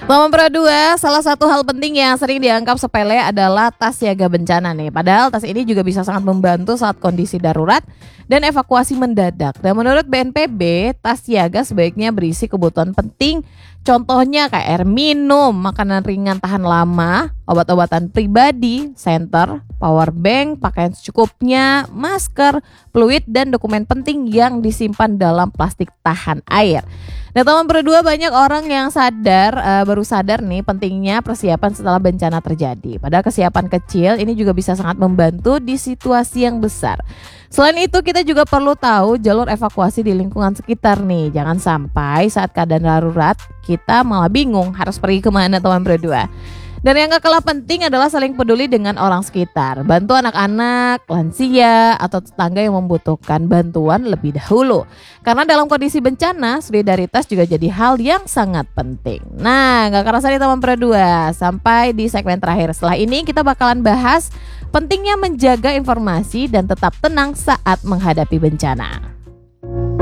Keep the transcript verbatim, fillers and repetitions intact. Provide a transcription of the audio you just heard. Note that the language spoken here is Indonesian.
Nomor Pro dua, salah satu hal penting yang sering dianggap sepele adalah tas siaga bencana nih. Padahal tas ini juga bisa sangat membantu saat kondisi darurat dan evakuasi mendadak. Dan menurut B N P B, tas siaga sebaiknya berisi kebutuhan penting. Contohnya kayak air minum, makanan ringan tahan lama, obat-obatan pribadi, senter, power bank, pakaian secukupnya, masker, fluid, dan dokumen penting yang disimpan dalam plastik tahan air. Nah, teman berdua, banyak orang yang sadar uh, baru sadar nih pentingnya persiapan setelah bencana terjadi. Padahal kesiapan kecil ini juga bisa sangat membantu di situasi yang besar. Selain itu, kita juga perlu tahu jalur evakuasi di lingkungan sekitar nih. Jangan sampai saat keadaan darurat kita malah bingung harus pergi kemana, teman berdua. Dan yang gak kalah penting adalah saling peduli dengan orang sekitar. Bantu anak-anak, lansia, atau tetangga yang membutuhkan bantuan lebih dahulu. Karena dalam kondisi bencana, solidaritas juga jadi hal yang sangat penting. Nah, gak kerasa nih teman berdua, sampai di segmen terakhir. Setelah ini kita bakalan bahas pentingnya menjaga informasi dan tetap tenang saat menghadapi bencana.